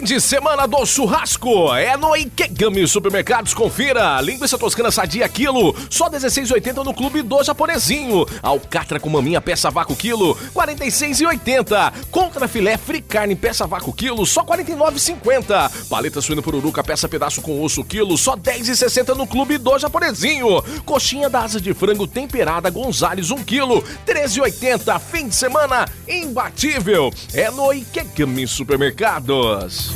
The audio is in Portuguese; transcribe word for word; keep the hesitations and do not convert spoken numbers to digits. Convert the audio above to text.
de semana do churrasco é no Ikegami Supermercados. Confira. Linguiça toscana sadia quilo, só dezesseis reais e oitenta centavos no Clube do Japonesinho. Alcatra com maminha peça vácuo quilo, quarenta e seis reais e oitenta centavos. Contra filé free carne peça vácuo quilo, só quarenta e nove reais e cinquenta centavos. Paleta suíno pururuca peça pedaço com osso quilo, só dez reais e sessenta centavos no Clube do Japonesinho. Coxinha da asa de frango temperada Gonzales um quilo, treze reais e oitenta centavos. Fim de semana imbatível é no Ikegami Supermercados.